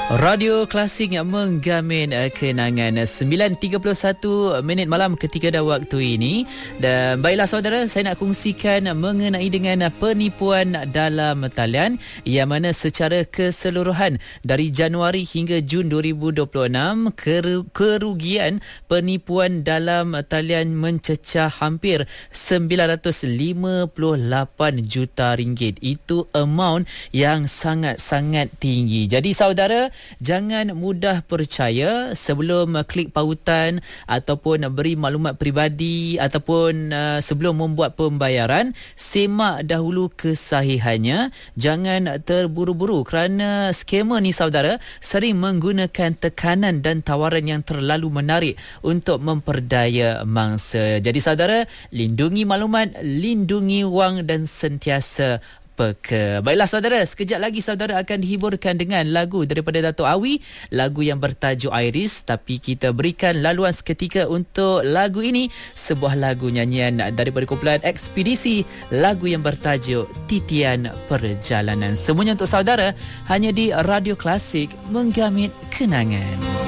Radio Klasik yang menggamin kenangan 9.31 minit malam ketika dah waktu ini. Dan baiklah saudara, saya nak kongsikan mengenai dengan penipuan dalam talian yang mana secara keseluruhan dari Januari hingga Jun 2026 kerugian penipuan dalam talian mencecah hampir 958 juta ringgit. Itu amount yang sangat-sangat tinggi. Jadi saudara, jangan mudah percaya sebelum klik pautan ataupun beri maklumat peribadi ataupun sebelum membuat pembayaran. Semak dahulu kesahihannya. Jangan terburu-buru kerana skamer ni saudara sering menggunakan tekanan dan tawaran yang terlalu menarik untuk memperdaya mangsa. Jadi saudara, lindungi maklumat, lindungi wang dan sentiasa peka. Baiklah saudara, sekejap lagi saudara akan dihiburkan dengan lagu daripada Dato' Awi, lagu yang bertajuk Iris. Tapi kita berikan laluan seketika untuk lagu ini, sebuah lagu nyanyian daripada kumpulan Ekspedisi, lagu yang bertajuk Titian Perjalanan. Semuanya untuk saudara hanya di Radio Klasik, menggamit kenangan.